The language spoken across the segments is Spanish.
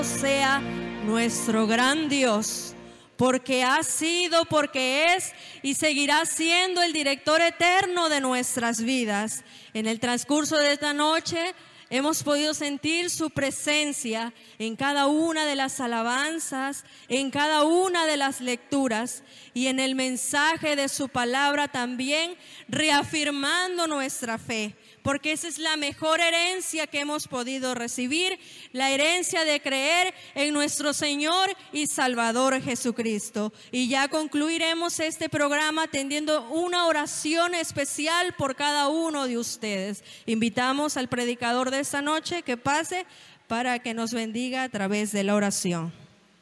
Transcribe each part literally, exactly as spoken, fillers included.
sea nuestro gran Dios, porque ha sido, porque es y seguirá siendo el director eterno de nuestras vidas. En el transcurso de esta noche hemos podido sentir su presencia en cada una de las alabanzas, en cada una de las lecturas y en el mensaje de su palabra también, reafirmando nuestra fe. Porque esa es la mejor herencia que hemos podido recibir, la herencia de creer en nuestro Señor y Salvador Jesucristo. Y ya concluiremos este programa tendiendo una oración especial por cada uno de ustedes. Invitamos al predicador de esta noche que pase para que nos bendiga a través de la oración.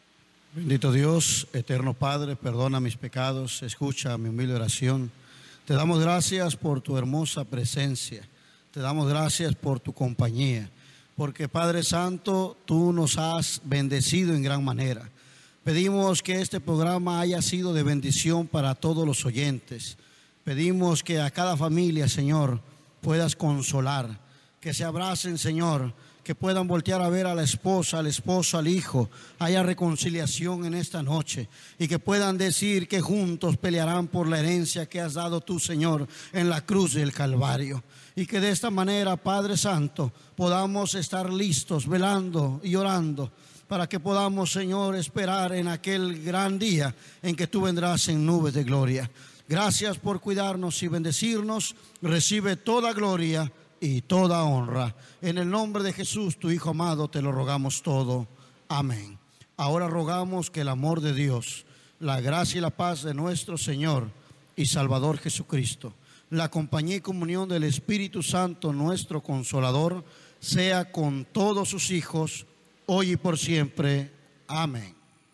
Bendito Dios, eterno Padre, perdona mis pecados, escucha mi humilde oración. Te damos gracias por tu hermosa presencia. Te damos gracias por tu compañía, porque Padre Santo, tú nos has bendecido en gran manera. Pedimos que este programa haya sido de bendición para todos los oyentes. Pedimos que a cada familia, Señor, puedas consolar, que se abracen, Señor, que puedan voltear a ver a la esposa, al esposo, al hijo, haya reconciliación en esta noche y que puedan decir que juntos pelearán por la herencia que has dado tú, Señor, en la cruz del Calvario. Y que de esta manera, Padre Santo, podamos estar listos, velando y orando, para que podamos, Señor, esperar en aquel gran día en que tú vendrás en nubes de gloria. Gracias por cuidarnos y bendecirnos. Recibe toda gloria y toda honra. En el nombre de Jesús, tu Hijo amado, te lo rogamos todo. Amén. Ahora rogamos que el amor de Dios, la gracia y la paz de nuestro Señor y Salvador Jesucristo, la compañía y comunión del Espíritu Santo, nuestro Consolador, sea con todos sus hijos, hoy y por siempre. Amén.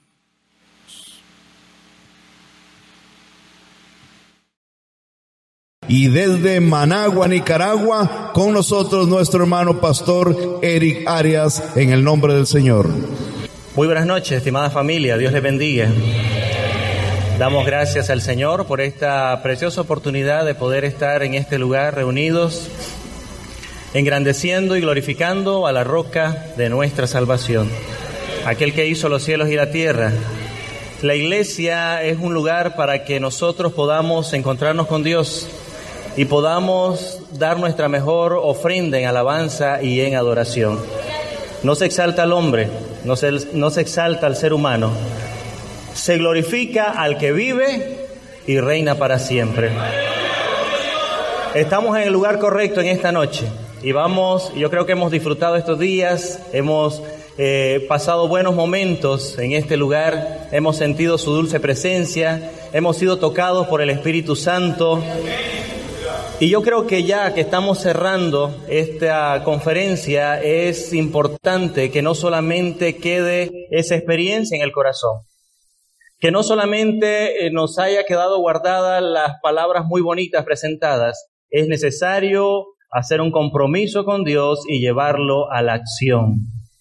Y desde Managua, Nicaragua, con nosotros nuestro hermano pastor Eric Arias, en el nombre del Señor. Muy buenas noches, estimada familia, Dios les bendiga. Damos gracias al Señor por esta preciosa oportunidad de poder estar en este lugar reunidos, engrandeciendo y glorificando a la roca de nuestra salvación, aquel que hizo los cielos y la tierra. La iglesia es un lugar para que nosotros podamos encontrarnos con Dios y podamos dar nuestra mejor ofrenda en alabanza y en adoración. No se exalta al hombre, no se, no se exalta al ser humano. Se glorifica al que vive y reina para siempre. Estamos en el lugar correcto en esta noche y vamos, yo creo que hemos disfrutado estos días, hemos eh, pasado buenos momentos en este lugar, hemos sentido su dulce presencia, hemos sido tocados por el Espíritu Santo. Y yo creo que ya que estamos cerrando esta conferencia, es importante que no solamente quede esa experiencia en el corazón, que no solamente nos haya quedado guardadas las palabras muy bonitas presentadas, es necesario hacer un compromiso con Dios y llevarlo a la acción.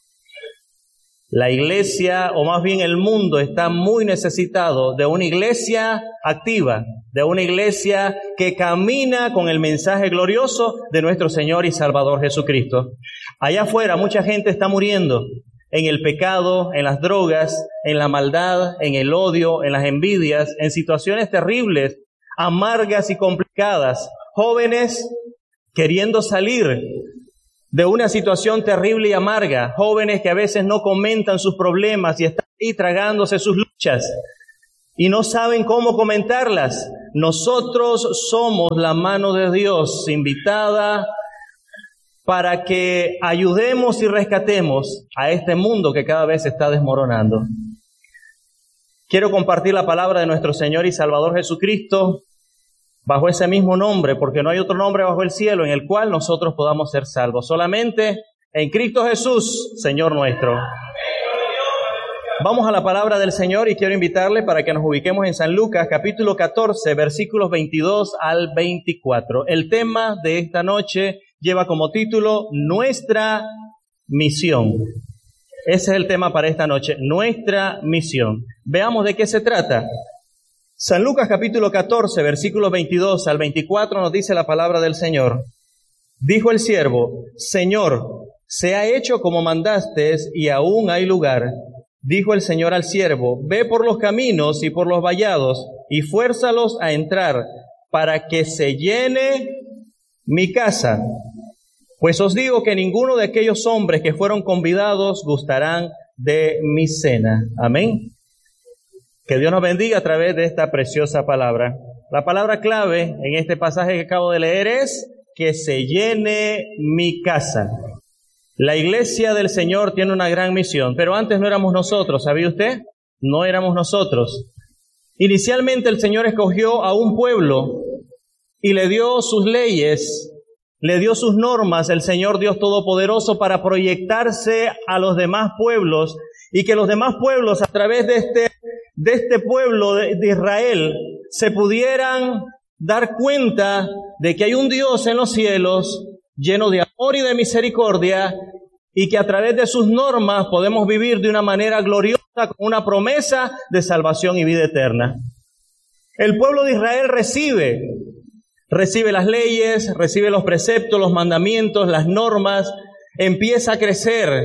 La iglesia, o más bien el mundo, está muy necesitado de una iglesia activa, de una iglesia que camina con el mensaje glorioso de nuestro Señor y Salvador Jesucristo. Allá afuera mucha gente está muriendo en el pecado, en las drogas, en la maldad, en el odio, en las envidias, en situaciones terribles, amargas y complicadas. Jóvenes queriendo salir de una situación terrible y amarga, jóvenes que a veces no comentan sus problemas y están ahí tragándose sus luchas y no saben cómo comentarlas. Nosotros somos la mano de Dios invitada para que ayudemos y rescatemos a este mundo que cada vez se está desmoronando. Quiero compartir la palabra de nuestro Señor y Salvador Jesucristo bajo ese mismo nombre, porque no hay otro nombre bajo el cielo en el cual nosotros podamos ser salvos. Solamente en Cristo Jesús, Señor nuestro. Vamos a la palabra del Señor y quiero invitarle para que nos ubiquemos en San Lucas, capítulo catorce, versículos veintidós al veinticuatro. El tema de esta noche lleva como título Nuestra Misión. Ese es el tema para esta noche, Nuestra Misión. Veamos de qué se trata. San Lucas capítulo catorce, versículos veintidós al veinticuatro nos dice la palabra del Señor. Dijo el siervo: Señor, se ha hecho como mandaste y aún hay lugar. Dijo el Señor al siervo, ve por los caminos y por los vallados y fuérzalos a entrar para que se llene mi casa. Pues os digo que ninguno de aquellos hombres que fueron convidados gustarán de mi cena. Amén. Que Dios nos bendiga a través de esta preciosa palabra. La palabra clave en este pasaje que acabo de leer es que se llene mi casa. La iglesia del Señor tiene una gran misión, pero antes no éramos nosotros, ¿sabía usted? No éramos nosotros. Inicialmente el Señor escogió a un pueblo y le dio sus leyes, le dio sus normas, el Señor Dios Todopoderoso, para proyectarse a los demás pueblos y que los demás pueblos a través de este, de este pueblo de, de Israel se pudieran dar cuenta de que hay un Dios en los cielos lleno de amor y de misericordia, y que a través de sus normas podemos vivir de una manera gloriosa con una promesa de salvación y vida eterna. El pueblo de Israel recibe, recibe las leyes, recibe los preceptos, los mandamientos, las normas, empieza a crecer.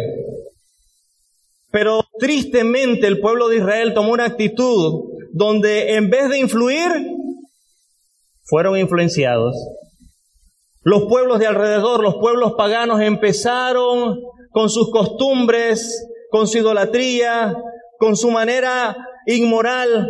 Pero tristemente el pueblo de Israel tomó una actitud donde en vez de influir, fueron influenciados. Los pueblos de alrededor, los pueblos paganos, empezaron con sus costumbres, con su idolatría, con su manera inmoral.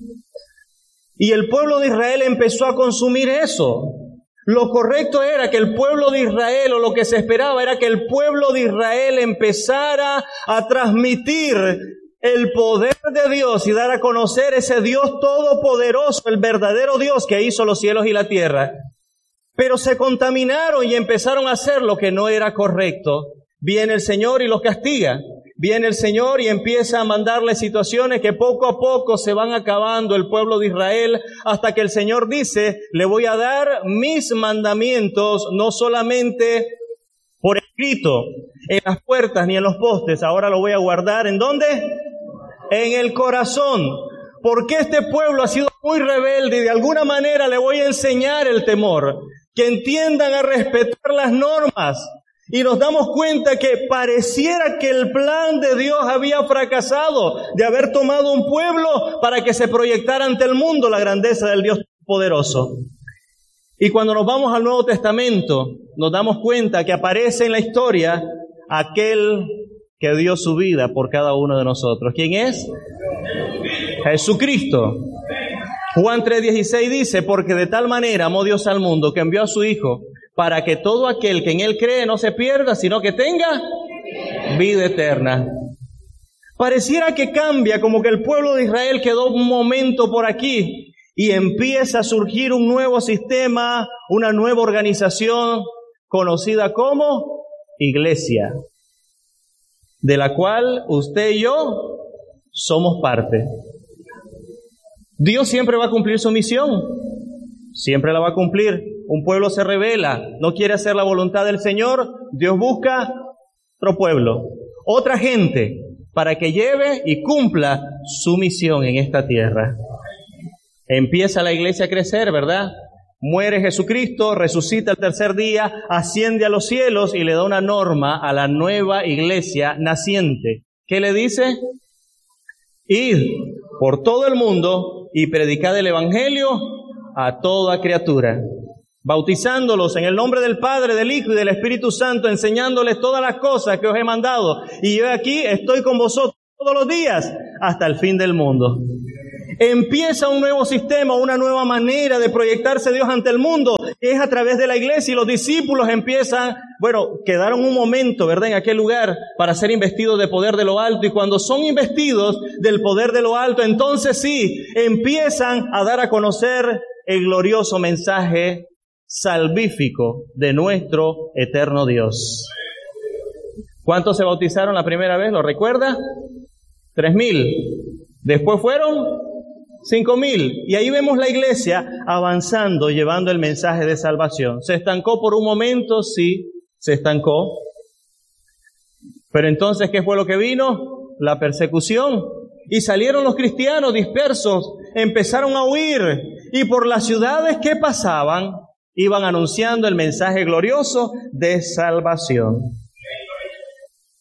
Y el pueblo de Israel empezó a consumir eso. Lo correcto era que el pueblo de Israel, o lo que se esperaba, era que el pueblo de Israel empezara a transmitir el poder de Dios y dar a conocer ese Dios todopoderoso, el verdadero Dios que hizo los cielos y la tierra. Pero se contaminaron y empezaron a hacer lo que no era correcto. Viene el Señor y los castiga. Viene el Señor y empieza a mandarle situaciones que poco a poco se van acabando el pueblo de Israel, hasta que el Señor dice, le voy a dar mis mandamientos, no solamente por escrito, en las puertas ni en los postes, ahora lo voy a guardar, ¿en dónde? En el corazón. Porque este pueblo ha sido muy rebelde y de alguna manera le voy a enseñar el temor. Que entiendan a respetar las normas. Y nos damos cuenta que pareciera que el plan de Dios había fracasado de haber tomado un pueblo para que se proyectara ante el mundo la grandeza del Dios poderoso. Y cuando nos vamos al Nuevo Testamento, nos damos cuenta que aparece en la historia aquel que dio su vida por cada uno de nosotros. ¿Quién es? Jesucristo. Juan tres dieciséis dice, porque de tal manera amó Dios al mundo que envió a su Hijo para que todo aquel que en Él cree no se pierda, sino que tenga vida eterna. Pareciera que cambia, como que el pueblo de Israel quedó un momento por aquí y empieza a surgir un nuevo sistema, una nueva organización conocida como Iglesia, de la cual usted y yo somos parte. Dios siempre va a cumplir su misión, siempre la va a cumplir. Un pueblo se rebela, no quiere hacer la voluntad del Señor, Dios busca otro pueblo, otra gente, para que lleve y cumpla su misión en esta tierra. Empieza la iglesia a crecer, ¿verdad? Muere Jesucristo, resucita el tercer día, asciende a los cielos y le da una norma a la nueva iglesia naciente. ¿Qué le dice? Id por todo el mundo y predicad el evangelio a toda criatura, bautizándolos en el nombre del Padre, del Hijo y del Espíritu Santo, enseñándoles todas las cosas que os he mandado. Y yo aquí estoy con vosotros todos los días hasta el fin del mundo. Empieza un nuevo sistema, una nueva manera de proyectarse Dios ante el mundo, que es a través de la iglesia, y los discípulos empiezan, bueno, quedaron un momento, ¿verdad?, en aquel lugar para ser investidos de poder de lo alto, y cuando son investidos del poder de lo alto, entonces sí, empiezan a dar a conocer el glorioso mensaje salvífico de nuestro eterno Dios. ¿Cuántos se bautizaron la primera vez? ¿Lo recuerda? Tres mil. Después fueron cinco mil. Y ahí vemos la iglesia avanzando, llevando el mensaje de salvación. ¿Se estancó por un momento? Sí, se estancó. Pero entonces, ¿qué fue lo que vino? La persecución. Y salieron los cristianos dispersos, empezaron a huir. Y por las ciudades que pasaban, iban anunciando el mensaje glorioso de salvación.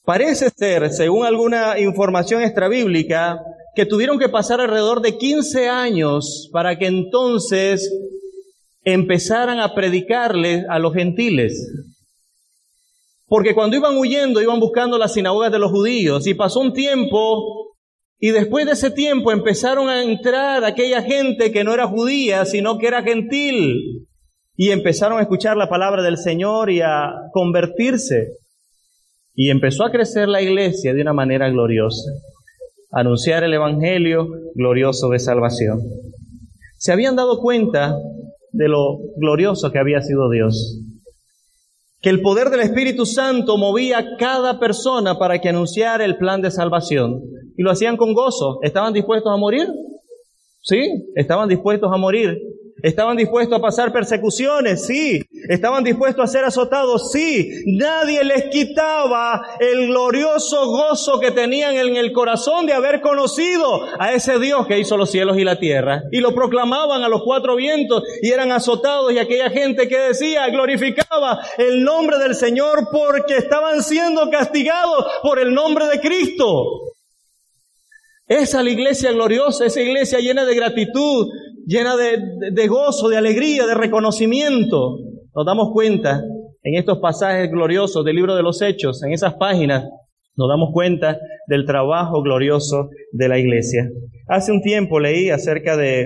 Parece ser, según alguna información extrabíblica, que tuvieron que pasar alrededor de quince años para que entonces empezaran a predicarles a los gentiles. Porque cuando iban huyendo, iban buscando las sinagogas de los judíos, y pasó un tiempo, y después de ese tiempo empezaron a entrar aquella gente que no era judía, sino que era gentil, y empezaron a escuchar la palabra del Señor y a convertirse. Y empezó a crecer la iglesia de una manera gloriosa. Anunciar el evangelio glorioso de salvación. Se habían dado cuenta de lo glorioso que había sido Dios. Que el poder del Espíritu Santo movía a cada persona para que anunciara el plan de salvación. Y lo hacían con gozo. ¿Estaban dispuestos a morir? Sí, estaban dispuestos a morir. ¿Estaban dispuestos a pasar persecuciones? Sí. ¿Estaban dispuestos a ser azotados? Sí. Nadie les quitaba el glorioso gozo que tenían en el corazón de haber conocido a ese Dios que hizo los cielos y la tierra. Y lo proclamaban a los cuatro vientos y eran azotados, y aquella gente que decía, glorificaba el nombre del Señor porque estaban siendo castigados por el nombre de Cristo. Esa es la iglesia gloriosa, esa iglesia llena de gratitud, llena de, de, de gozo, de alegría, de reconocimiento. Nos damos cuenta en estos pasajes gloriosos del libro de los Hechos, en esas páginas, nos damos cuenta del trabajo glorioso de la iglesia. Hace un tiempo leí acerca de,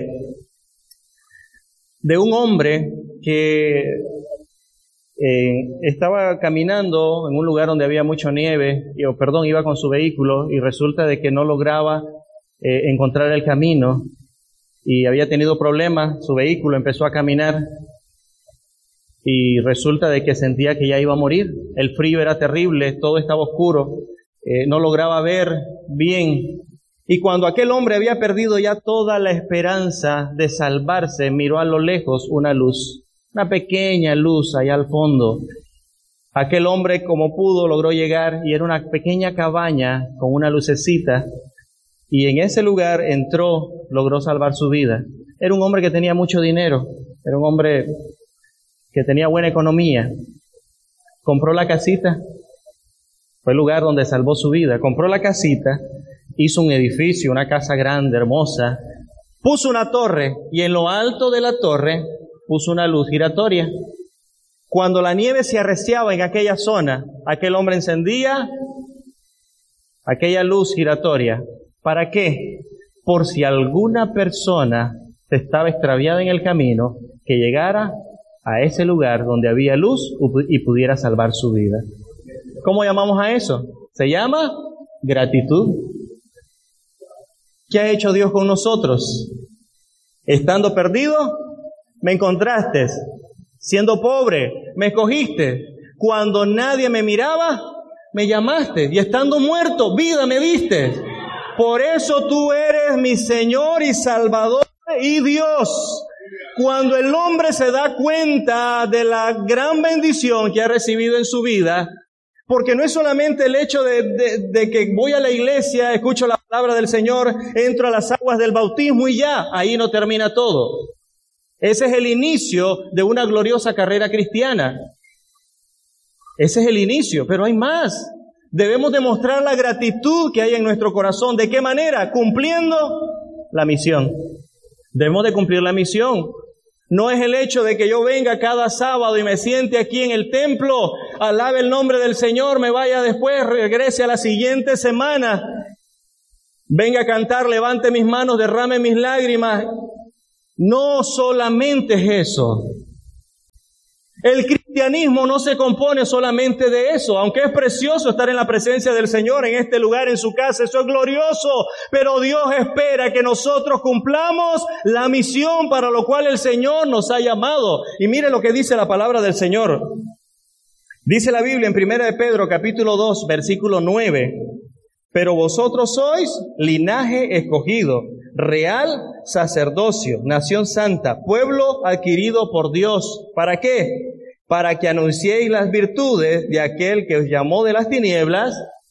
de un hombre que eh, estaba caminando en un lugar donde había mucha nieve, y, oh, perdón, iba con su vehículo, y resulta de que no lograba eh, encontrar el camino, y había tenido problemas, su vehículo empezó a caminar, y resulta de que sentía que ya iba a morir. El frío era terrible, todo estaba oscuro, eh, no lograba ver bien. Y cuando aquel hombre había perdido ya toda la esperanza de salvarse, miró a lo lejos una luz, una pequeña luz allá al fondo. Aquel hombre, como pudo, logró llegar, y era una pequeña cabaña con una lucecita, y en ese lugar entró, logró salvar su vida. Era un hombre que tenía mucho dinero, era un hombre que tenía buena economía. Compró la casita, fue el lugar donde salvó su vida. Compró la casita, hizo un edificio, una casa grande, hermosa, puso una torre, y en lo alto de la torre puso una luz giratoria. Cuando la nieve se arreciaba en aquella zona, aquel hombre encendía aquella luz giratoria. ¿Para qué? Por si alguna persona estaba extraviada en el camino, que llegara a ese lugar donde había luz y pudiera salvar su vida. ¿Cómo llamamos a eso? Se llama gratitud. ¿Qué ha hecho Dios con nosotros? Estando perdido, me encontraste. Siendo pobre, me escogiste. Cuando nadie me miraba, me llamaste. Y estando muerto, vida me diste. Por eso tú eres mi Señor y Salvador y Dios. Cuando el hombre se da cuenta de la gran bendición que ha recibido en su vida, porque no es solamente el hecho de, de, de que voy a la iglesia, escucho la palabra del Señor, entro a las aguas del bautismo y ya, ahí no termina todo. Ese es el inicio de una gloriosa carrera cristiana. Ese es el inicio, pero hay más. Debemos demostrar la gratitud que hay en nuestro corazón. ¿De qué manera? Cumpliendo la misión. Debemos de cumplir la misión. No es el hecho de que yo venga cada sábado y me siente aquí en el templo, alabe el nombre del Señor, me vaya después, regrese a la siguiente semana, venga a cantar, levante mis manos, derrame mis lágrimas. No solamente es eso. El cristianismo no se compone solamente de eso, aunque es precioso estar en la presencia del Señor, en este lugar, en su casa, eso es glorioso, pero Dios espera que nosotros cumplamos la misión para lo cual el Señor nos ha llamado. Y mire lo que dice la palabra del Señor. Dice la Biblia en primera de Pedro, capítulo dos, versículo nueve. Pero vosotros sois linaje escogido, real sacerdocio, nación santa, pueblo adquirido por Dios. ¿Para qué? Para que anunciéis las virtudes de aquel que os llamó de las tinieblas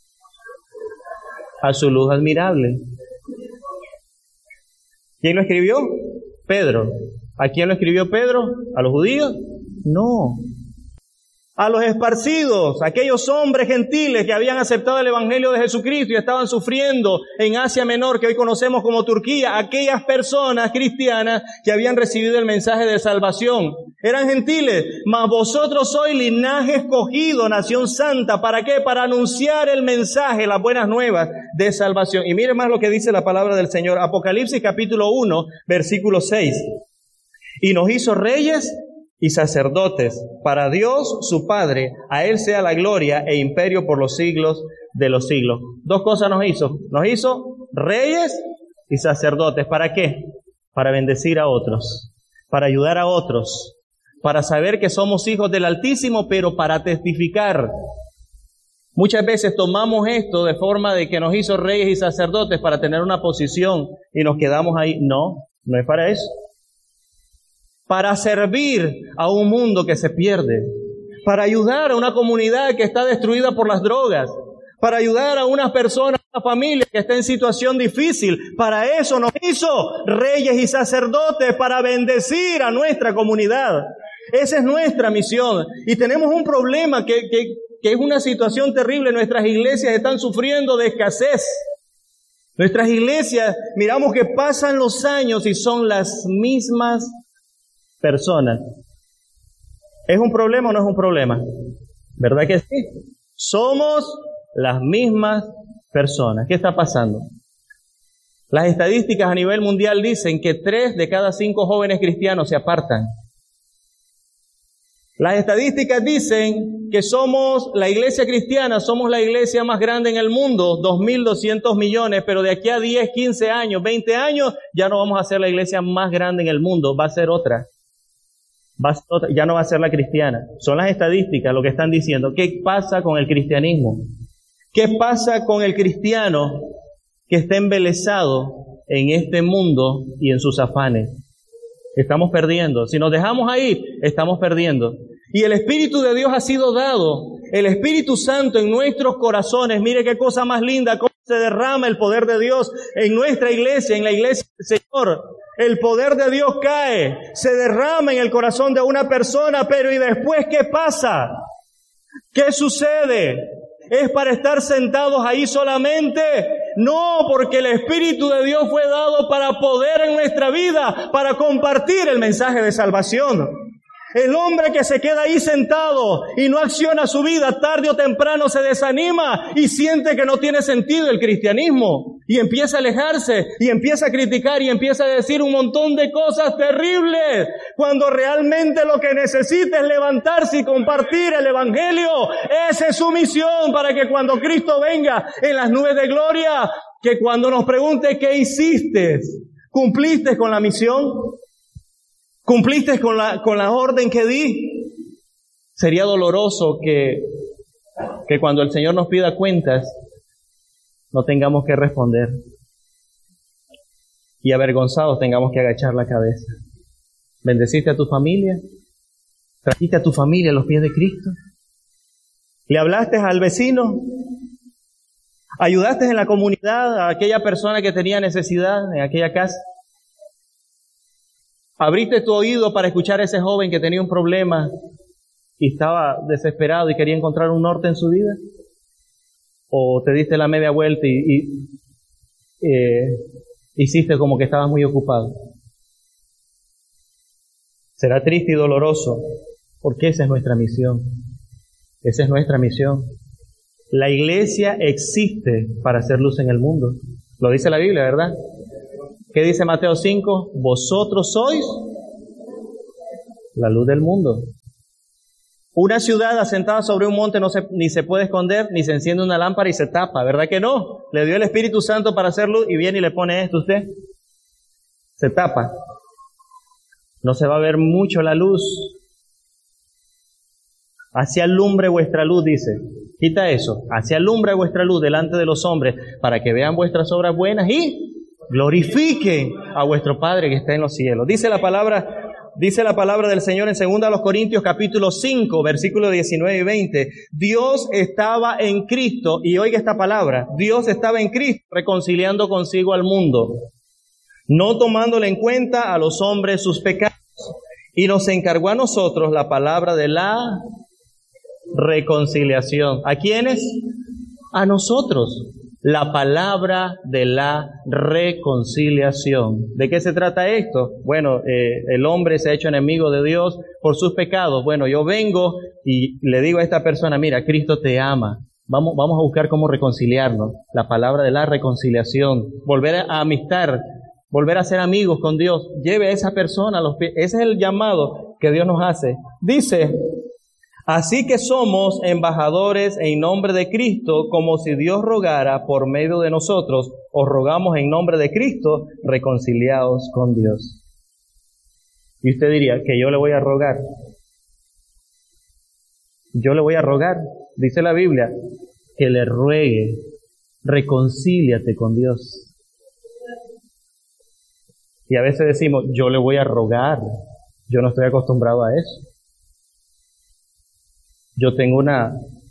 a su luz admirable. ¿Quién lo escribió? Pedro. ¿A quién lo escribió Pedro? ¿A los judíos? No. a los esparcidos, aquellos hombres gentiles que habían aceptado el Evangelio de Jesucristo y estaban sufriendo en Asia Menor, que hoy conocemos como Turquía, aquellas personas cristianas que habían recibido el mensaje de salvación. Eran gentiles, mas vosotros sois linaje escogido, nación santa. ¿Para qué? Para anunciar el mensaje, las buenas nuevas de salvación. Y miren más lo que dice la palabra del Señor. Apocalipsis capítulo uno, versículo seis. Y nos hizo reyes y sacerdotes para Dios su Padre, a Él sea la gloria e imperio por los siglos de los siglos. Dos cosas nos hizo. Nos hizo reyes y sacerdotes. ¿Para qué? Para bendecir a otros, para ayudar a otros, para saber que somos hijos del Altísimo, pero para testificar. Muchas veces tomamos esto de forma de que nos hizo reyes y sacerdotes para tener una posición y nos quedamos ahí. No, no es para eso. Para servir a un mundo que se pierde, para ayudar a una comunidad que está destruida por las drogas, para ayudar a una persona, a una familia que está en situación difícil. Para eso nos hizo reyes y sacerdotes, para bendecir a nuestra comunidad. Esa es nuestra misión. Y tenemos un problema que, que, que es una situación terrible. Nuestras iglesias están sufriendo de escasez. Nuestras iglesias, miramos que pasan los años y son las mismas personas. ¿Es un problema o no es un problema? ¿Verdad que sí? Somos las mismas personas. ¿Qué está pasando? Las estadísticas a nivel mundial dicen que tres de cada cinco jóvenes cristianos se apartan. Las estadísticas dicen que somos, la iglesia cristiana, somos la iglesia más grande en el mundo, dos mil doscientos millones, pero de aquí a diez, quince años, veinte años, ya no vamos a ser la iglesia más grande en el mundo, va a ser otra. Va a ser otra, ya no va a ser la cristiana. Son las estadísticas lo que están diciendo. ¿Qué pasa con el cristianismo? ¿Qué pasa con el cristiano que está embelesado en este mundo y en sus afanes? Estamos perdiendo. Si nos dejamos ahí, estamos perdiendo. Y el Espíritu de Dios ha sido dado, el Espíritu Santo en nuestros corazones. Mire qué cosa más linda, cómo se derrama el poder de Dios en nuestra iglesia, en la iglesia del Señor. El poder de Dios cae, se derrama en el corazón de una persona, pero ¿y después qué pasa? ¿Qué sucede? ¿Es para estar sentados ahí solamente? No, porque el Espíritu de Dios fue dado para poder en nuestra vida, para compartir el mensaje de salvación. El hombre que se queda ahí sentado y no acciona su vida, tarde o temprano se desanima y siente que no tiene sentido el cristianismo. Y empieza a alejarse, y empieza a criticar, y empieza a decir un montón de cosas terribles, cuando realmente lo que necesita es levantarse y compartir el Evangelio. Esa es su misión, para que cuando Cristo venga en las nubes de gloria, que cuando nos pregunte ¿qué hiciste? ¿Cumpliste con la misión? ¿Cumpliste con la, con la orden que di? Sería doloroso que, que cuando el Señor nos pida cuentas, no tengamos que responder. Y avergonzados tengamos que agachar la cabeza. ¿Bendeciste a tu familia? ¿Trajiste a tu familia a los pies de Cristo? ¿Le hablaste al vecino? ¿Ayudaste en la comunidad a aquella persona que tenía necesidad en aquella casa? ¿Abriste tu oído para escuchar a ese joven que tenía un problema y estaba desesperado y quería encontrar un norte en su vida? ¿O te diste la media vuelta y, y eh, hiciste como que estabas muy ocupado? Será triste y doloroso, porque esa es nuestra misión. Esa es nuestra misión. La iglesia existe para hacer luz en el mundo. Lo dice la Biblia, ¿verdad? ¿Qué dice Mateo cinco? Vosotros sois la luz del mundo. Una ciudad asentada sobre un monte no se, ni se puede esconder, ni se enciende una lámpara y se tapa, ¿verdad que no? Le dio el Espíritu Santo para hacer luz y viene y le pone esto usted. Se tapa. No se va a ver mucho la luz. Así alumbre vuestra luz, dice. Quita eso. Así alumbre vuestra luz delante de los hombres, para que vean vuestras obras buenas y glorifiquen a vuestro Padre que está en los cielos. Dice la palabra, dice la palabra del Señor en segunda los Corintios capítulo cinco, versículos diecinueve y veinte. Dios estaba en Cristo, y oiga esta palabra, Dios estaba en Cristo reconciliando consigo al mundo, no tomándole en cuenta a los hombres sus pecados, y nos encargó a nosotros la palabra de la reconciliación. ¿A quiénes? A nosotros. La palabra de la reconciliación. ¿De qué se trata esto? Bueno, eh, el hombre se ha hecho enemigo de Dios por sus pecados. Bueno, yo vengo y le digo a esta persona, mira, Cristo te ama. Vamos, vamos a buscar cómo reconciliarnos. La palabra de la reconciliación. Volver a amistar, volver a ser amigos con Dios. Lleve a esa persona a los pies. Ese es el llamado que Dios nos hace. Dice, así que somos embajadores en nombre de Cristo, como si Dios rogara por medio de nosotros. Os rogamos en nombre de Cristo, reconciliados con Dios. Y usted diría, que yo le voy a rogar. Yo le voy a rogar. Dice la Biblia, que le ruegue, reconcíliate con Dios. Y a veces decimos, yo le voy a rogar. Yo no estoy acostumbrado a eso. Yo tengo una,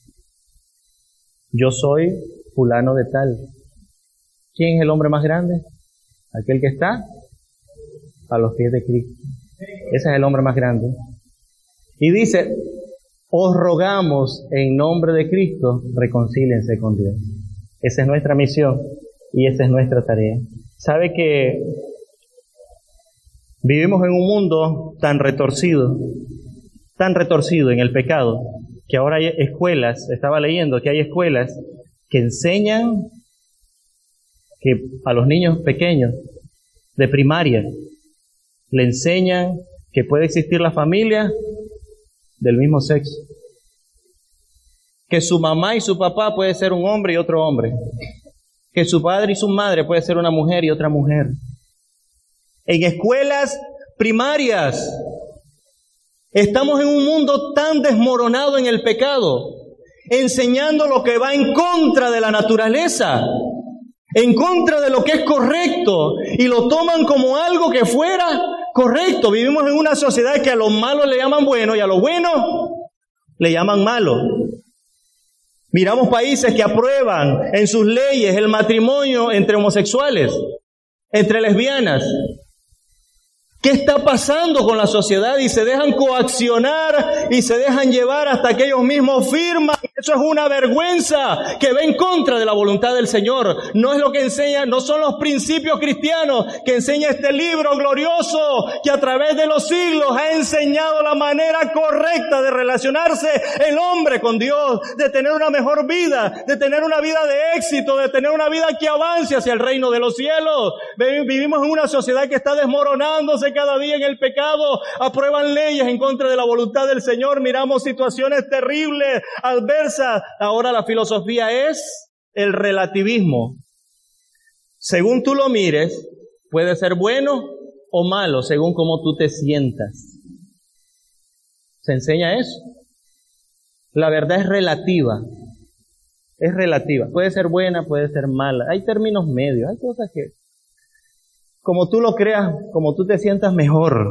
yo soy fulano de tal. ¿Quién es el hombre más grande? Aquel que está a los pies de Cristo. Ese es el hombre más grande. Y dice, os rogamos en nombre de Cristo, reconcíliense con Dios. Esa es nuestra misión y esa es nuestra tarea. ¿Sabe que vivimos en un mundo tan retorcido, tan retorcido en el pecado, que ahora hay escuelas, estaba leyendo que hay escuelas que enseñan que a los niños pequeños de primaria le enseñan que puede existir la familia del mismo sexo, que su mamá y su papá puede ser un hombre y otro hombre, que su padre y su madre puede ser una mujer y otra mujer. En escuelas primarias. Estamos en un mundo tan desmoronado en el pecado, enseñando lo que va en contra de la naturaleza, en contra de lo que es correcto, y lo toman como algo que fuera correcto. Vivimos en una sociedad que a lo malo le llaman bueno y a lo bueno le llaman malo. Miramos países que aprueban en sus leyes el matrimonio entre homosexuales, entre lesbianas. ¿Qué está pasando con la sociedad? Y se dejan coaccionar y se dejan llevar hasta que ellos mismos firman. Eso es una vergüenza que va en contra de la voluntad del Señor. No es lo que enseña, no son los principios cristianos que enseña este libro glorioso que a través de los siglos ha enseñado la manera correcta de relacionarse el hombre con Dios, de tener una mejor vida, de tener una vida de éxito, de tener una vida que avance hacia el reino de los cielos. Vivimos en una sociedad que está desmoronándose cada día en el pecado, aprueban leyes en contra de la voluntad del Señor, miramos situaciones terribles, adversas. Ahora la filosofía es el relativismo. Según tú lo mires, puede ser bueno o malo, según cómo tú te sientas. Se enseña eso. La verdad es relativa. Es relativa. Puede ser buena, puede ser mala. Hay términos medios, hay cosas que como tú lo creas, como tú te sientas mejor.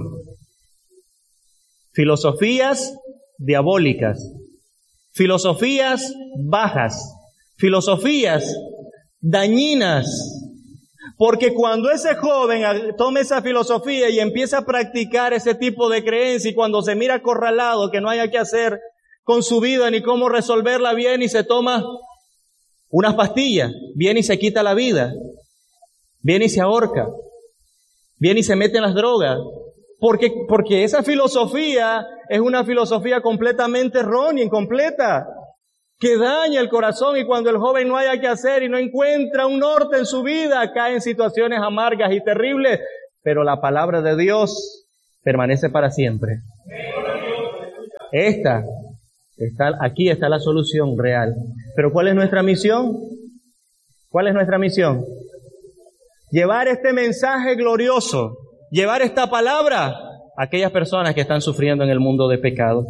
Filosofías diabólicas, filosofías bajas, filosofías dañinas. Porque cuando ese joven toma esa filosofía y empieza a practicar ese tipo de creencia, y cuando se mira acorralado, que no haya qué hacer con su vida ni cómo resolverla bien, y se toma unas pastillas, viene y se quita la vida, viene y se ahorca, viene y se mete en las drogas, porque, porque esa filosofía es una filosofía completamente errónea, incompleta, que daña el corazón, y cuando el joven no haya qué hacer y no encuentra un norte en su vida, cae en situaciones amargas y terribles, pero la palabra de Dios permanece para siempre. Esta, está, aquí está la solución real. Pero ¿cuál es nuestra misión? ¿Cuál es nuestra misión? Llevar este mensaje glorioso, llevar esta palabra a aquellas personas que están sufriendo en el mundo de pecado.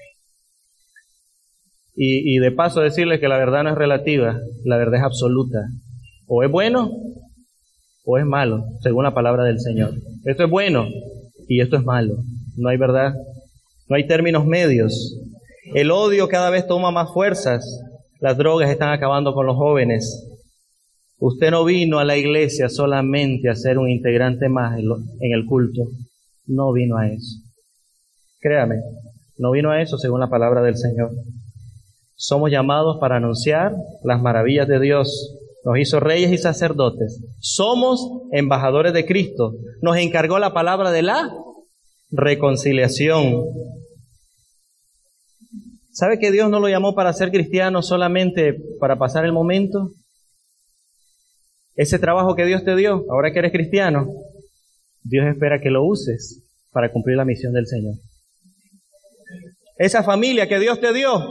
Y, y de paso decirles que la verdad no es relativa, la verdad es absoluta. O es bueno o es malo, según la palabra del Señor. Esto es bueno y esto es malo. No hay verdad, no hay términos medios. El odio cada vez toma más fuerzas. Las drogas están acabando con los jóvenes. Usted no vino a la iglesia solamente a ser un integrante más en el culto. No vino a eso. Créame, no vino a eso según la palabra del Señor. somos llamados para anunciar las maravillas de Dios. Nos hizo reyes y sacerdotes. Somos embajadores de Cristo. Nos encargó la palabra de la reconciliación. ¿Sabe que Dios no lo llamó para ser cristiano solamente para pasar el momento? Ese trabajo que Dios te dio, ahora que eres cristiano, Dios espera que lo uses para cumplir la misión del Señor. Esa familia que Dios te dio,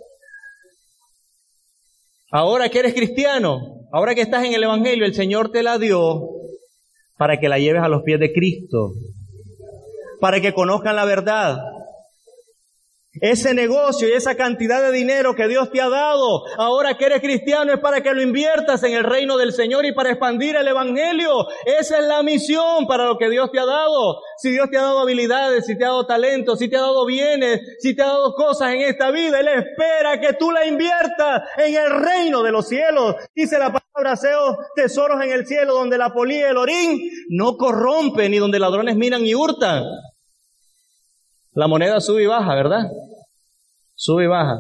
ahora que eres cristiano, ahora que estás en el Evangelio, el Señor te la dio para que la lleves a los pies de Cristo, para que conozcan la verdad. Ese negocio y esa cantidad de dinero que Dios te ha dado, ahora que eres cristiano, es para que lo inviertas en el reino del Señor y para expandir el Evangelio. Esa es la misión para lo que Dios te ha dado. Si Dios te ha dado habilidades, si te ha dado talentos, si te ha dado bienes, si te ha dado cosas en esta vida, Él espera que tú la inviertas en el reino de los cielos. Dice la palabra, haceos tesoros en el cielo, donde la polilla y el orín no corrompen, ni donde ladrones miran y hurtan. La moneda sube y baja, ¿verdad? Sube y baja.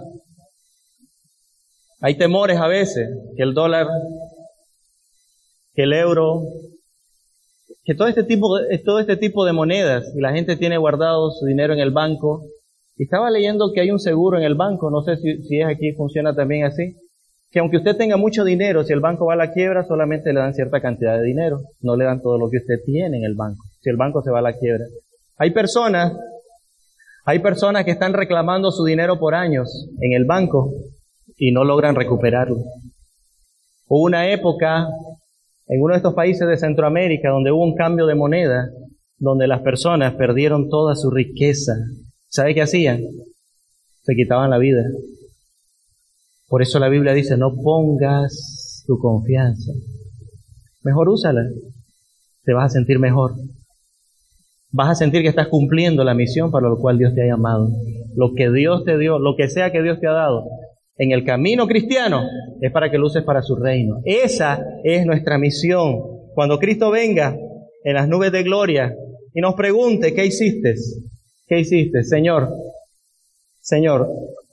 Hay temores a veces, que el dólar, que el euro, que todo este tipo de, todo este tipo de monedas, y la gente tiene guardado su dinero en el banco. Y estaba leyendo que hay un seguro en el banco, no sé si, si es aquí, funciona también así, que aunque usted tenga mucho dinero, si el banco va a la quiebra, solamente le dan cierta cantidad de dinero, no le dan todo lo que usted tiene en el banco, si el banco se va a la quiebra. Hay personas Hay personas que están reclamando su dinero por años en el banco y no logran recuperarlo. Hubo una época en uno de estos países de Centroamérica donde hubo un cambio de moneda, donde las personas perdieron toda su riqueza. ¿Sabe qué hacían? Se quitaban la vida. Por eso la Biblia dice, no pongas tu confianza. Mejor úsala. Te vas a sentir mejor. Vas a sentir que estás cumpliendo la misión para lo cual Dios te ha llamado. Lo que Dios te dio, lo que sea que Dios te ha dado en el camino cristiano, es para que lo uses para su reino. Esa es nuestra misión. Cuando Cristo venga en las nubes de gloria y nos pregunte, ¿qué hiciste? ¿Qué hiciste? Señor, Señor,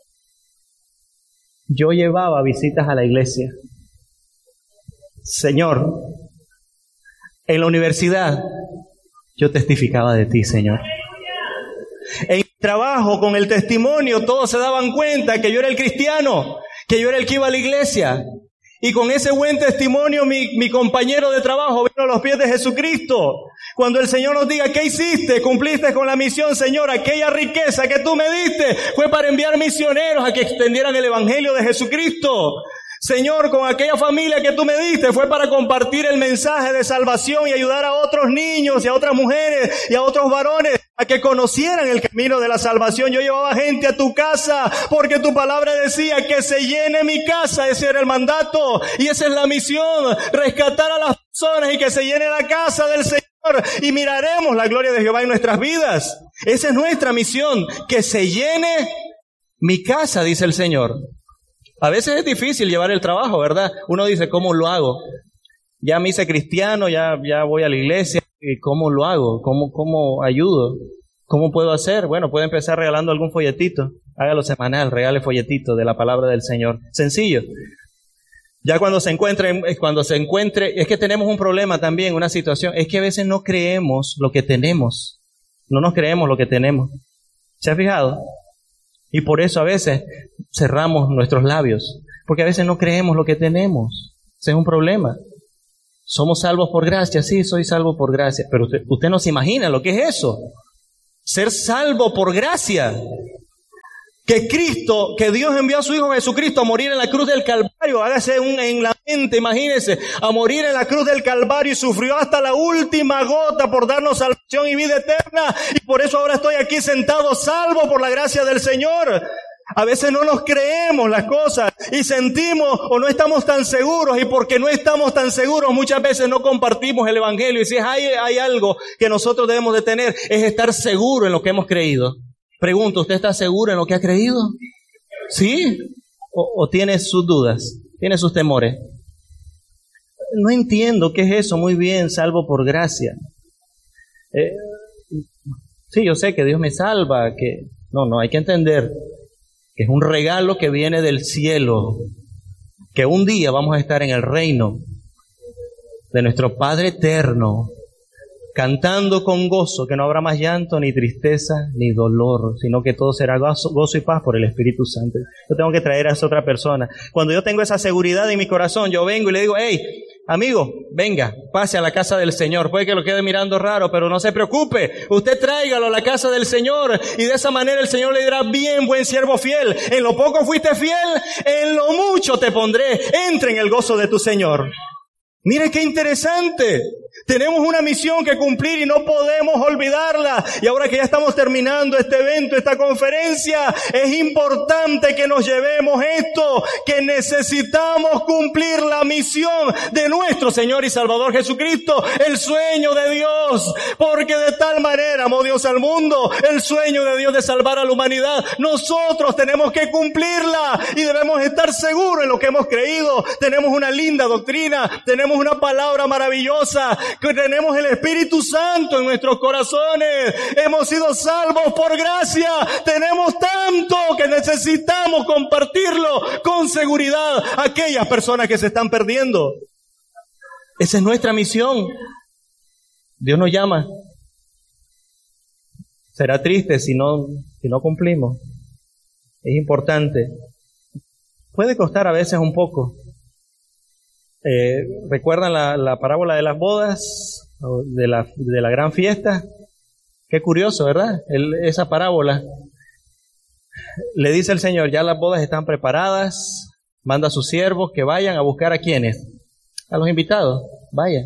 yo llevaba visitas a la iglesia. Señor, en la universidad, yo testificaba de ti, Señor. En mi trabajo, con el testimonio, todos se daban cuenta que yo era el cristiano, que yo era el que iba a la iglesia. Y con ese buen testimonio, mi, mi compañero de trabajo vino a los pies de Jesucristo. Cuando el Señor nos diga, ¿qué hiciste? ¿Cumpliste con la misión, Señor? Aquella riqueza que tú me diste fue para enviar misioneros a que extendieran el Evangelio de Jesucristo. Señor, con aquella familia que tú me diste fue para compartir el mensaje de salvación y ayudar a otros niños y a otras mujeres y a otros varones a que conocieran el camino de la salvación. Yo llevaba gente a tu casa porque tu palabra decía que se llene mi casa. Ese era el mandato y esa es la misión, rescatar a las personas y que se llene la casa del Señor y miraremos la gloria de Jehová en nuestras vidas. Esa es nuestra misión, que se llene mi casa, dice el Señor. A veces es difícil llevar el trabajo, ¿verdad? Uno dice, ¿cómo lo hago? Ya me hice cristiano, ya, ya voy a la iglesia. ¿Y cómo lo hago? ¿Cómo, cómo ayudo? ¿Cómo puedo hacer? Bueno, puede empezar regalando algún folletito. Hágalo semanal, regale folletito de la palabra del Señor. Sencillo. Ya cuando se encuentre, cuando se encuentre, es que tenemos un problema también, una situación. Es que a veces no creemos lo que tenemos. No nos creemos lo que tenemos. ¿Se ha fijado? Y por eso a veces cerramos nuestros labios, porque a veces no creemos lo que tenemos. Ese es un problema. Somos salvos por gracia, sí, soy salvo por gracia, pero usted, usted no se imagina lo que es eso. Ser salvo por gracia. Que Cristo, que Dios envió a su Hijo Jesucristo a morir en la cruz del Calvario. Hágase un, en la mente, imagínese, a morir en la cruz del Calvario y sufrió hasta la última gota por darnos salvación y vida eterna. Y por eso ahora estoy aquí sentado salvo por la gracia del Señor. A veces no nos creemos las cosas y sentimos o no estamos tan seguros, y porque no estamos tan seguros muchas veces no compartimos el Evangelio. Y si hay, hay algo que nosotros debemos de tener, es estar seguro en lo que hemos creído. Pregunto, ¿usted está seguro en lo que ha creído? ¿Sí? ¿O, o tiene sus dudas? ¿Tiene sus temores? No entiendo qué es eso. Muy bien, salvo por gracia. Eh, sí, yo sé que Dios me salva. Que no, no, hay que entender que es un regalo que viene del cielo, que un día vamos a estar en el reino de nuestro Padre eterno, cantando con gozo, que no habrá más llanto, ni tristeza, ni dolor, sino que todo será gozo, gozo y paz por el Espíritu Santo. Yo tengo que traer a esa otra persona. Cuando yo tengo esa seguridad en mi corazón, yo vengo y le digo, hey, amigo, venga, pase a la casa del Señor. Puede que lo quede mirando raro, pero no se preocupe. Usted tráigalo a la casa del Señor y de esa manera el Señor le dirá, bien, buen siervo fiel. En lo poco fuiste fiel, en lo mucho te pondré. Entra en el gozo de tu Señor. Mire qué interesante. Tenemos una misión que cumplir y no podemos olvidarla. Y ahora que ya estamos terminando este evento, esta conferencia, es importante que nos llevemos esto, que necesitamos cumplir la misión de nuestro Señor y Salvador Jesucristo, el sueño de Dios, porque de tal manera amó Dios al mundo, el sueño de Dios de salvar a la humanidad. Nosotros tenemos que cumplirla y debemos estar seguros en lo que hemos creído. Tenemos una linda doctrina, tenemos una palabra maravillosa, que tenemos el Espíritu Santo en nuestros corazones, hemos sido salvos por gracia, tenemos tanto que necesitamos compartirlo con seguridad a aquellas personas que se están perdiendo. Esa es nuestra misión. Dios nos llama. Será triste si no, si no cumplimos. Es importante. Puede costar a veces un poco. Eh, ¿Recuerdan la, la parábola de las bodas? De la, de la gran fiesta. Qué curioso, ¿verdad? El, esa parábola. Le dice el Señor, ya las bodas están preparadas. Manda a sus siervos que vayan a buscar a quienes. A los invitados. Vayan.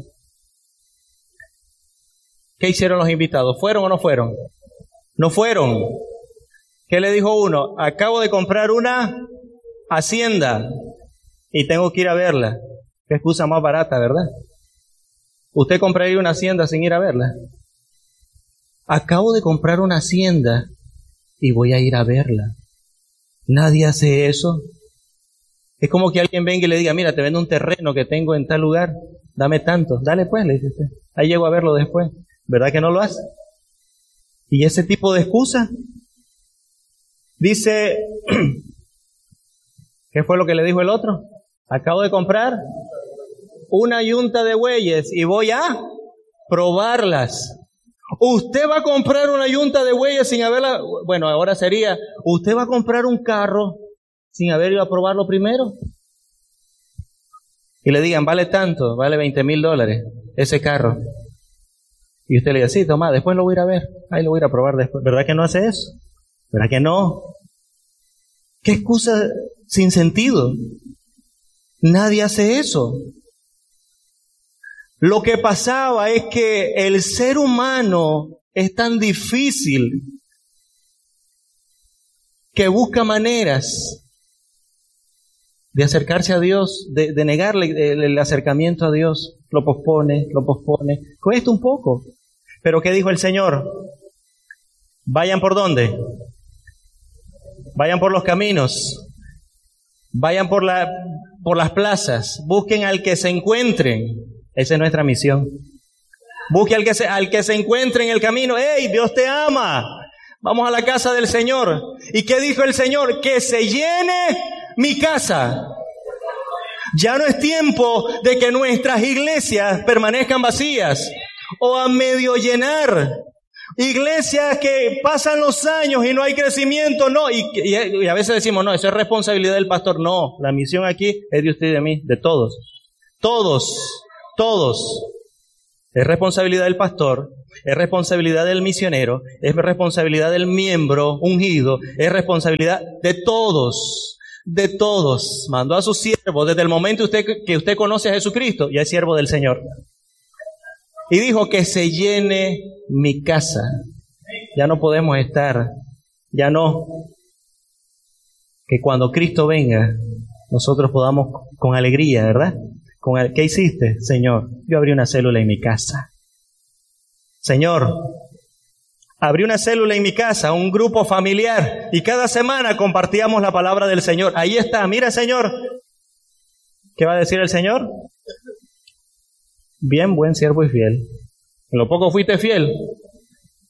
¿Qué hicieron los invitados? ¿Fueron o no fueron? No fueron. ¿Qué le dijo uno? Acabo de comprar una hacienda y tengo que ir a verla. Qué excusa más barata, ¿verdad? ¿Usted compraría una hacienda sin ir a verla? Acabo de comprar una hacienda y voy a ir a verla. Nadie hace eso. Es como que alguien venga y le diga, mira, te vendo un terreno que tengo en tal lugar, dame tanto. Dale pues, le dice usted. Ahí llego a verlo después. ¿Verdad que no lo hace? ¿Y ese tipo de excusa? Dice, ¿qué fue lo que le dijo el otro? Acabo de comprar una yunta de bueyes y voy a probarlas. Usted va a comprar una yunta de bueyes sin haberla, bueno, ahora sería, usted va a comprar un carro sin haber ido a probarlo primero. Y le digan, vale tanto, vale veinte mil dólares ese carro. Y usted le dice, sí, toma, después lo voy a ir a ver, ahí lo voy a ir a probar después. ¿Verdad que no hace eso? ¿Verdad que no? ¿Qué excusa sin sentido? Nadie hace eso. Lo que pasaba es que el ser humano es tan difícil que busca maneras de acercarse a Dios, de, de negarle el, el acercamiento a Dios. Lo pospone, lo pospone. Cuesta un poco. Pero ¿qué dijo el Señor? ¿Vayan por dónde? Vayan por los caminos. Vayan por, la, por las plazas. Busquen al que se encuentren. Esa es nuestra misión. Busque al que se, al que se encuentre en el camino. ¡Ey, Dios te ama! Vamos a la casa del Señor. ¿Y qué dijo el Señor? Que se llene mi casa. Ya no es tiempo de que nuestras iglesias permanezcan vacías o a medio llenar. Iglesias que pasan los años y no hay crecimiento, no. Y, y, y a veces decimos, no, eso es responsabilidad del pastor. No, la misión aquí es de usted y de mí, de todos. Todos, todos. Es responsabilidad del pastor, es responsabilidad del misionero, es responsabilidad del miembro ungido, es responsabilidad de todos, de todos. Mandó a sus siervos desde el momento usted, que usted conoce a Jesucristo, ya es siervo del Señor. Y dijo que se llene mi casa. Ya no podemos estar, ya no. Que cuando Cristo venga, nosotros podamos con alegría, ¿verdad? Con el, ¿qué hiciste, Señor? Yo abrí una célula en mi casa. Señor, abrí una célula en mi casa, un grupo familiar, y cada semana compartíamos la palabra del Señor. Ahí está, mira, Señor. ¿Qué va a decir el Señor? Bien, buen siervo y fiel. En lo poco fuiste fiel,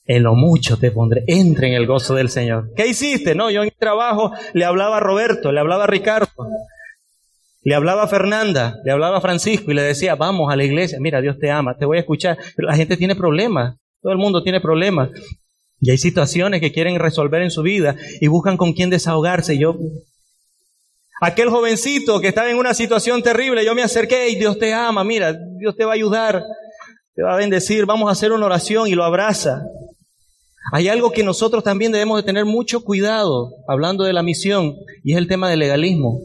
en lo mucho te pondré. Entre en el gozo del Señor. ¿Qué hiciste? No, yo en el trabajo le hablaba a Roberto, le hablaba a Ricardo, le hablaba a Fernanda, le hablaba a Francisco y le decía, vamos a la iglesia. Mira, Dios te ama, te voy a escuchar. Pero la gente tiene problemas. Todo el mundo tiene problemas. Y hay situaciones que quieren resolver en su vida y buscan con quién desahogarse. Yo, aquel jovencito que estaba en una situación terrible, yo me acerqué y Dios te ama, mira, Dios te va a ayudar, te va a bendecir, vamos a hacer una oración, y lo abraza. Hay algo que nosotros también debemos de tener mucho cuidado, hablando de la misión, y es el tema del legalismo.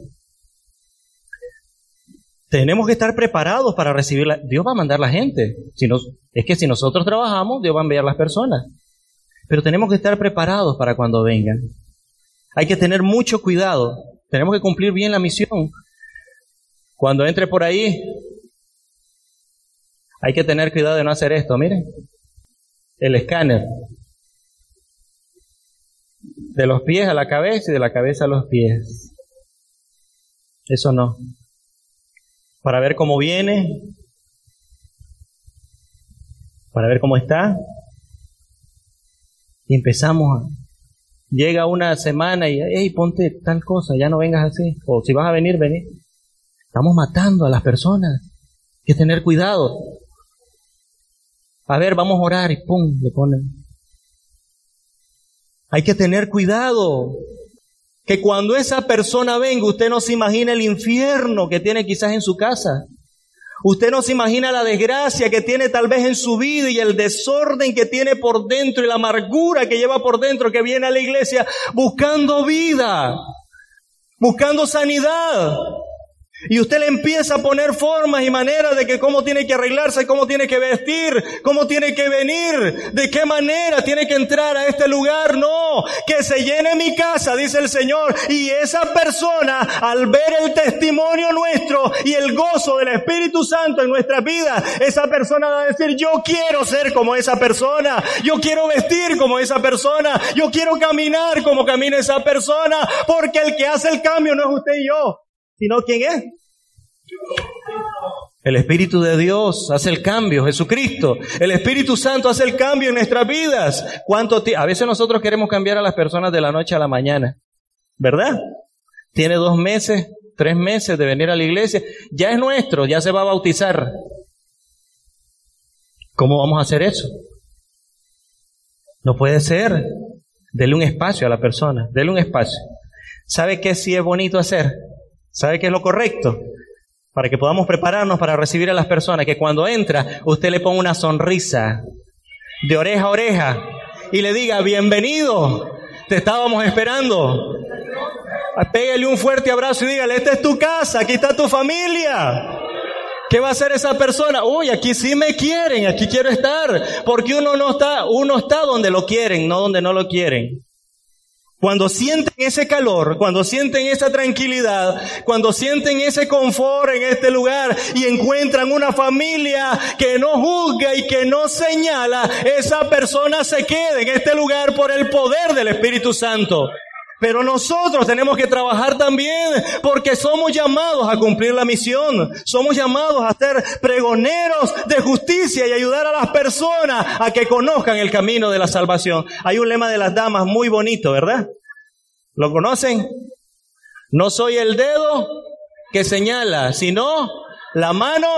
Tenemos que estar preparados para recibirla. Dios va a mandar la gente. Si nos, es que si nosotros trabajamos, Dios va a enviar las personas. Pero tenemos que estar preparados para cuando vengan. Hay que tener mucho cuidado. Tenemos que cumplir bien la misión. Cuando entre por ahí, hay que tener cuidado de no hacer esto. Miren, el escáner. De los pies a la cabeza y de la cabeza a los pies. Eso no. Para ver cómo viene, para ver cómo está. Y empezamos, a, llega una semana y, hey, ponte tal cosa, ya no vengas así. O si vas a venir, vení. Estamos matando a las personas. Hay que tener cuidado. A ver, vamos a orar y pum, le ponen. Hay que tener cuidado. Que cuando esa persona venga, usted no se imagina el infierno que tiene quizás en su casa. Usted no se imagina la desgracia que tiene tal vez en su vida y el desorden que tiene por dentro y la amargura que lleva por dentro, que viene a la iglesia buscando vida, buscando sanidad. Y usted le empieza a poner formas y maneras de que cómo tiene que arreglarse, cómo tiene que vestir, cómo tiene que venir, de qué manera tiene que entrar a este lugar. No, que se llene mi casa, dice el Señor. Y esa persona, al ver el testimonio nuestro y el gozo del Espíritu Santo en nuestra vida, esa persona va a decir, yo quiero ser como esa persona, yo quiero vestir como esa persona, yo quiero caminar como camina esa persona, porque el que hace el cambio no es usted y yo, sino ¿quién es? El Espíritu de Dios hace el cambio, Jesucristo. El Espíritu Santo hace el cambio en nuestras vidas. ¿Cuánto t- a veces nosotros queremos cambiar a las personas de la noche a la mañana, ¿verdad? Tiene dos meses, tres meses de venir a la iglesia, ya es nuestro, ya se va a bautizar. ¿Cómo vamos a hacer eso? No puede ser. Dele un espacio a la persona, dele un espacio. ¿Sabe qué sí es bonito hacer? ¿Sabe qué es lo correcto? Para que podamos prepararnos para recibir a las personas, que cuando entra, usted le ponga una sonrisa de oreja a oreja y le diga, bienvenido, te estábamos esperando. Pégale un fuerte abrazo y dígale, esta es tu casa, aquí está tu familia. ¿Qué va a hacer esa persona? Uy, aquí sí me quieren, aquí quiero estar. Porque uno no está, uno está donde lo quieren, no donde no lo quieren. Cuando sienten ese calor, cuando sienten esa tranquilidad, cuando sienten ese confort en este lugar y encuentran una familia que no juzga y que no señala, esa persona se queda en este lugar por el poder del Espíritu Santo. Pero nosotros tenemos que trabajar también porque somos llamados a cumplir la misión. Somos llamados a ser pregoneros de justicia y ayudar a las personas a que conozcan el camino de la salvación. Hay un lema de las damas muy bonito, ¿verdad? ¿Lo conocen? No soy el dedo que señala, sino la mano.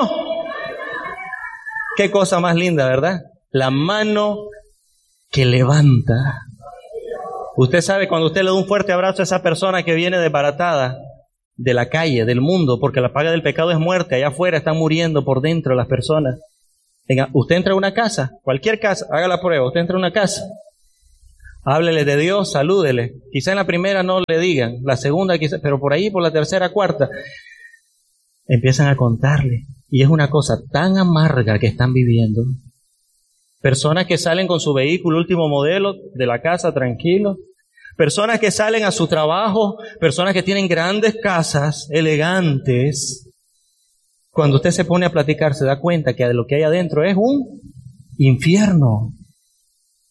Qué cosa más linda, ¿verdad? La mano que levanta. Usted sabe, cuando usted le da un fuerte abrazo a esa persona que viene desbaratada de la calle, del mundo, porque la paga del pecado es muerte, allá afuera están muriendo por dentro las personas. Venga, usted entra a una casa, cualquier casa, haga la prueba, usted entra a una casa, háblele de Dios, salúdele. Quizá en la primera no le digan, la segunda quizá, pero por ahí, por la tercera, cuarta, empiezan a contarle. Y es una cosa tan amarga que están viviendo. Personas que salen con su vehículo último modelo de la casa tranquilo. Personas que salen a su trabajo. Personas que tienen grandes casas, elegantes. Cuando usted se pone a platicar, se da cuenta que lo que hay adentro es un infierno.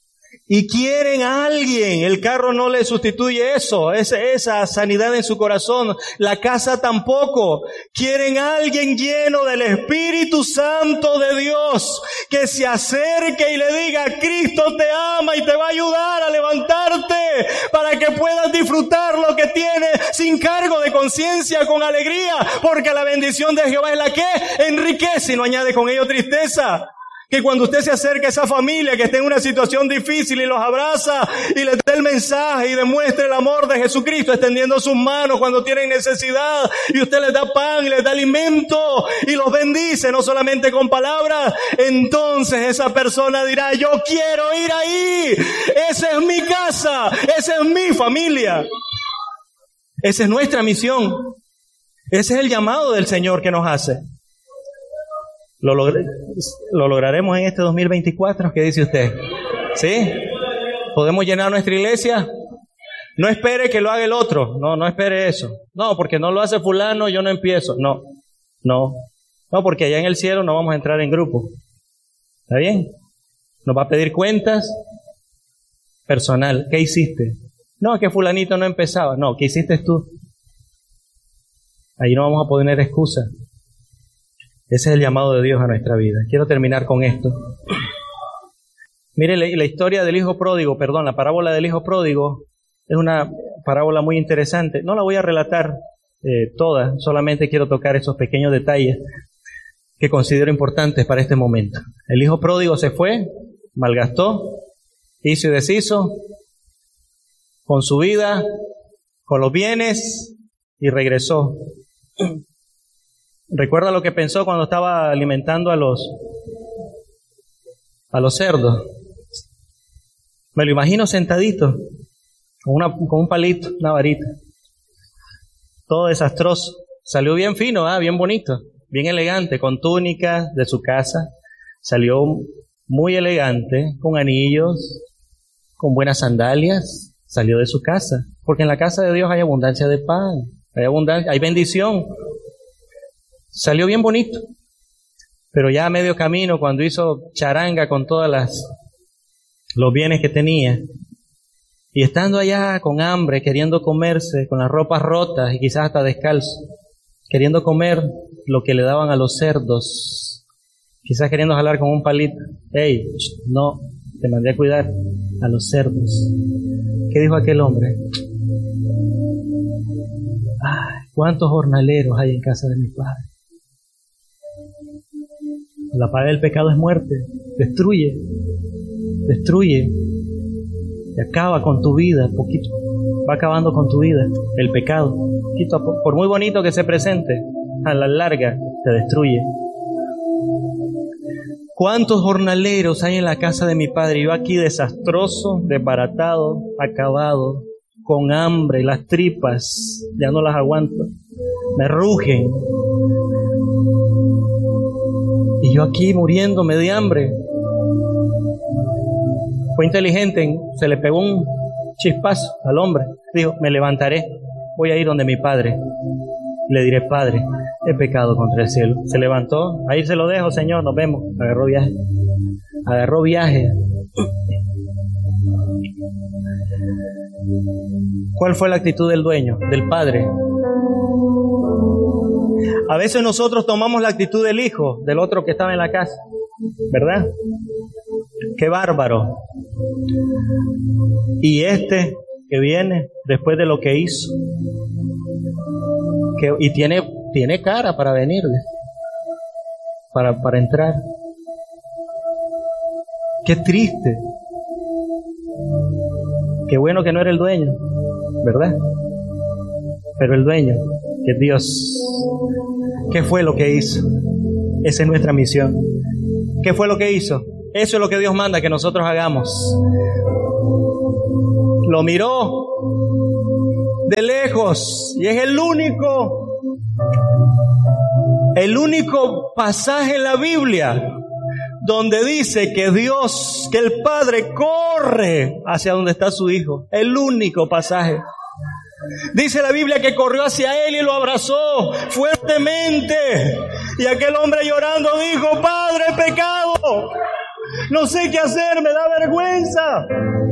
Y quieren a alguien. El carro no le sustituye eso, esa, esa sanidad en su corazón. La casa tampoco. Quieren a alguien lleno del Espíritu Santo de Dios, que se acerque y le diga: Cristo te ama y te va a ayudar a levantarte para que puedas disfrutar lo que tienes sin cargo de conciencia, con alegría, porque la bendición de Jehová es la que enriquece y no añade con ello tristeza. Que cuando usted se acerque a esa familia que está en una situación difícil y los abraza y les da el mensaje y demuestre el amor de Jesucristo extendiendo sus manos cuando tienen necesidad, y usted les da pan y les da alimento y los bendice, no solamente con palabras, entonces esa persona dirá: yo quiero ir ahí, esa es mi casa, esa es mi familia. Esa es nuestra misión. Ese es el llamado del Señor que nos hace. ¿Lo, logr- ¿Lo lograremos en este dos mil veinticuatro? ¿Qué dice usted? ¿Sí? ¿Podemos llenar nuestra iglesia? No espere que lo haga el otro. No, no espere eso. No, porque no lo hace fulano, yo no empiezo. No, no. No, porque allá en el cielo no vamos a entrar en grupo. ¿Está bien? Nos va a pedir cuentas personal. ¿Qué hiciste? No, que fulanito no empezaba. No, ¿qué hiciste tú? Ahí no vamos a poner excusa. Ese es el llamado de Dios a nuestra vida. Quiero terminar con esto. Mire, la, la historia del hijo pródigo, perdón, la parábola del hijo pródigo es una parábola muy interesante. No la voy a relatar eh, toda, solamente quiero tocar esos pequeños detalles que considero importantes para este momento. El hijo pródigo se fue, malgastó, hizo y deshizo con su vida, con los bienes, y regresó. ¿Recuerda lo que pensó cuando estaba alimentando a los a los cerdos? Me lo imagino sentadito, con, una, con un palito, una varita. Todo desastroso. Salió bien fino, ¿eh? Bien bonito, bien elegante, con túnicas de su casa. Salió muy elegante, con anillos, con buenas sandalias. Salió de su casa, porque en la casa de Dios hay abundancia de pan, hay abundancia, hay bendición. Salió bien bonito, pero ya a medio camino, cuando hizo charanga con todas las los bienes que tenía, y estando allá con hambre, queriendo comerse, con las ropas rotas y quizás hasta descalzo, queriendo comer lo que le daban a los cerdos, quizás queriendo jalar con un palito. Hey, no, te mandé a cuidar a los cerdos. ¿Qué dijo aquel hombre? Ay, cuántos jornaleros hay en casa de mi padre. La paga del pecado es muerte, destruye, destruye, y acaba con tu vida, poquito, va acabando con tu vida, el pecado, poquito a poco, por muy bonito que se presente, a la larga te destruye. ¿Cuántos jornaleros hay en la casa de mi padre? Yo aquí desastroso, desbaratado, acabado, con hambre, las tripas, ya no las aguanto, me rugen. Y yo aquí muriéndome de hambre. Fue inteligente, se le pegó un chispazo al hombre. Dijo: me levantaré, voy a ir donde mi padre. Le diré: Padre, he pecado contra el cielo. Se levantó, ahí se lo dejo, Señor, nos vemos. Agarró viaje. Agarró viaje. ¿Cuál fue la actitud del dueño, del padre? A veces nosotros tomamos la actitud del hijo, del otro que estaba en la casa, ¿verdad? ¡Qué bárbaro! Y este que viene después de lo que hizo, que, y tiene, tiene cara para venirle, para, para entrar. ¡Qué triste! Qué bueno que no era el dueño, ¿verdad? Pero el dueño, que es Dios. ¿Qué fue lo que hizo? Esa es nuestra misión. ¿Qué fue lo que hizo? Eso es lo que Dios manda que nosotros hagamos. Lo miró de lejos y es el único, el único pasaje en la Biblia donde dice que Dios, que el Padre corre hacia donde está su Hijo. El único pasaje. Dice la Biblia que corrió hacia él y lo abrazó fuertemente. Y aquel hombre llorando dijo: Padre, he pecado. No sé qué hacer, me da vergüenza.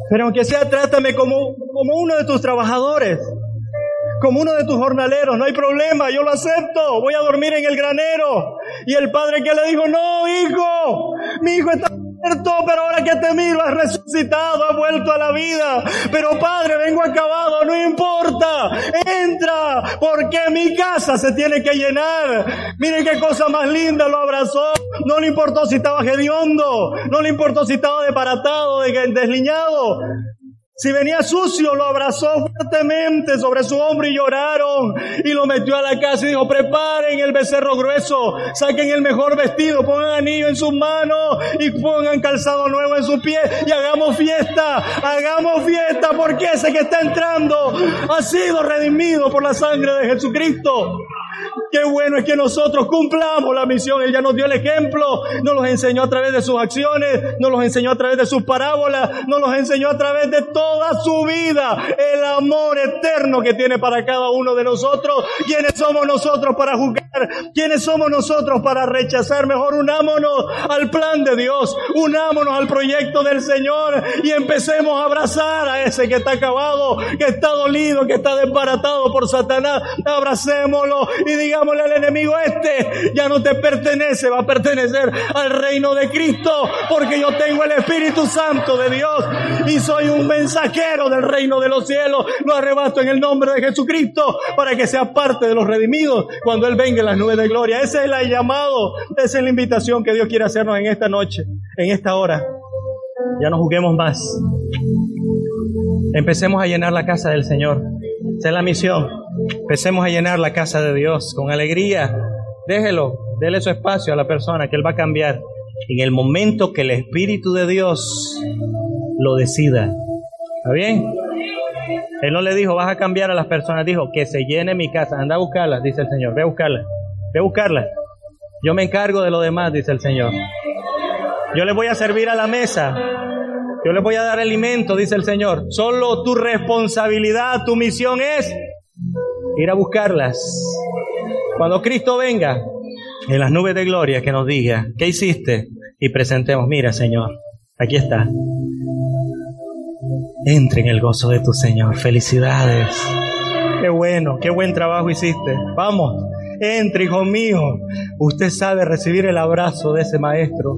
Pero aunque sea, trátame como, como uno de tus trabajadores, como uno de tus jornaleros, no hay problema, yo lo acepto, voy a dormir en el granero. Y el padre que le dijo, no, hijo, mi hijo está muerto, pero ahora que te miro has resucitado, has vuelto a la vida. Pero padre, vengo acabado, no importa, entra, porque mi casa se tiene que llenar. Miren qué cosa más linda, lo abrazó. No le importó si estaba hediondo, no le importó si estaba desbaratado, desliñado. Si venía sucio, lo abrazó fuertemente sobre su hombro y lloraron. Y lo metió a la casa y dijo, preparen el becerro grueso, saquen el mejor vestido, pongan anillo en sus manos y pongan calzado nuevo en sus pies y hagamos fiesta, hagamos fiesta, porque ese que está entrando ha sido redimido por la sangre de Jesucristo. Qué bueno es que nosotros cumplamos la misión. Él ya nos dio el ejemplo, nos los enseñó a través de sus acciones, nos los enseñó a través de sus parábolas, nos los enseñó a través de toda su vida, el amor eterno que tiene para cada uno de nosotros. ¿Quiénes somos nosotros para juzgar? ¿Quiénes somos nosotros para rechazar? Mejor unámonos al plan de Dios, unámonos al proyecto del Señor y empecemos a abrazar a ese que está acabado, que está dolido, que está desbaratado por Satanás. Abracémoslo y digámosle al enemigo, este ya no te pertenece, va a pertenecer al reino de Cristo, porque yo tengo el Espíritu Santo de Dios y soy un mensajero del reino de los cielos. Lo arrebato en el nombre de Jesucristo para que sea parte de los redimidos cuando Él venga en las nubes de gloria. Ese es el llamado, esa es la invitación que Dios quiere hacernos en esta noche, en esta hora. Ya no juguemos más. Empecemos a llenar la casa del Señor. Esa es la misión. Empecemos a llenar la casa de Dios con alegría. Déjelo, déle su espacio a la persona que Él va a cambiar en el momento que el Espíritu de Dios lo decida. ¿Está bien? Él no le dijo, vas a cambiar a las personas. Dijo, que se llene mi casa. Anda a buscarla, dice el Señor. Ve a buscarla. Ve a buscarla. Yo me encargo de lo demás, dice el Señor. Yo les voy a servir a la mesa. Yo les voy a dar alimento, dice el Señor. Solo tu responsabilidad, tu misión es ir a buscarlas. Cuando Cristo venga en las nubes de gloria, que nos diga, ¿qué hiciste? Y presentemos, mira, Señor, aquí está. Entre en el gozo de tu Señor. Felicidades. Qué bueno, qué buen trabajo hiciste. Vamos, entre, hijo mío. Usted sabe recibir el abrazo de ese maestro.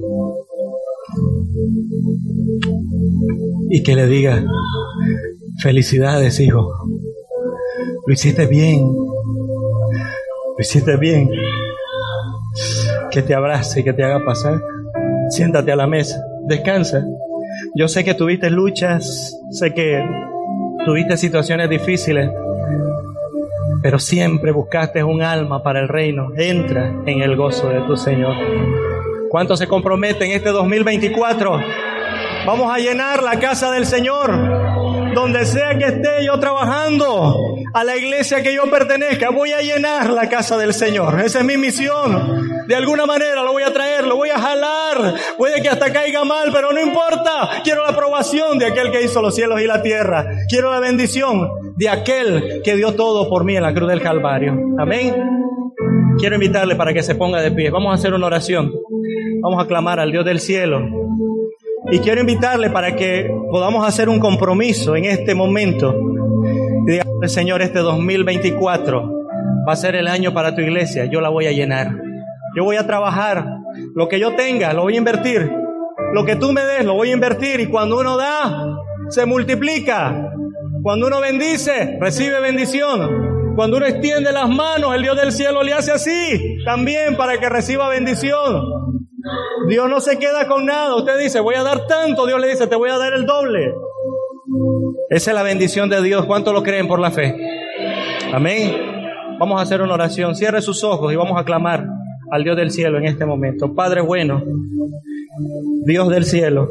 Y que le diga, felicidades, hijo. Lo hiciste bien. Lo hiciste bien. Que te abrace y que te haga pasar. Siéntate a la mesa. Descansa. Yo sé que tuviste luchas. Sé que tuviste situaciones difíciles. Pero siempre buscaste un alma para el reino. Entra en el gozo de tu Señor. ¿Cuántos se comprometen este dos mil veinticuatro? Vamos a llenar la casa del Señor, donde sea que esté yo trabajando, a la iglesia que yo pertenezca, voy a llenar la casa del Señor. Esa es mi misión. De alguna manera lo voy a traer, lo voy a jalar. Puede que hasta caiga mal, pero no importa. Quiero la aprobación de aquel que hizo los cielos y la tierra. Quiero la bendición de aquel que dio todo por mí en la cruz del Calvario. Amén. Quiero invitarle para que se ponga de pie. Vamos a hacer una oración. Vamos a clamar al Dios del cielo. Y quiero invitarle para que podamos hacer un compromiso en este momento. Y diga, Señor, este dos mil veinticuatro va a ser el año para tu iglesia. Yo la voy a llenar. Yo voy a trabajar. Lo que yo tenga, lo voy a invertir. Lo que tú me des, lo voy a invertir. Y cuando uno da, se multiplica. Cuando uno bendice, recibe bendición. Cuando uno extiende las manos, el Dios del cielo le hace así también para que reciba bendición. Dios no se queda con nada. Usted dice, voy a dar tanto. Dios le dice, te voy a dar el doble. Esa es la bendición de Dios. ¿Cuánto lo creen por la fe? Amén. Vamos a hacer una oración. Cierre sus ojos y vamos a clamar al Dios del cielo en este momento. Padre bueno, Dios del cielo,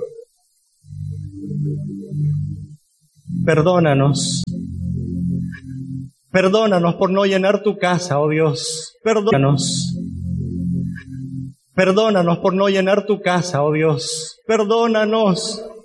perdónanos. Perdónanos por no llenar tu casa, oh Dios. Perdónanos. Perdónanos por no llenar tu casa, oh Dios. Perdónanos.